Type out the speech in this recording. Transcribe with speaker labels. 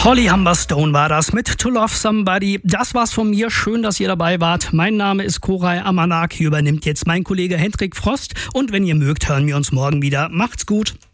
Speaker 1: Holly Humberstone war das mit To Love Somebody. Das war's von mir. Schön, dass ihr dabei wart. Mein Name ist Koray Amanak. Hier übernimmt jetzt mein Kollege Hendrik Frost. Und wenn ihr mögt, hören wir uns morgen wieder. Macht's gut.